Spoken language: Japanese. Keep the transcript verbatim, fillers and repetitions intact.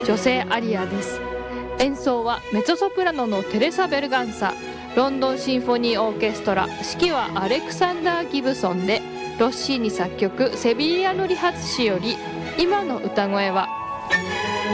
女性アリアです。演奏はメゾソプラノのテレサ・ベルガンサ、ロンドンシンフォニーオーケストラ、指揮はアレクサンダー・ギブソンで、ロッシーニ作曲セビリアの理髪師より今の歌声は。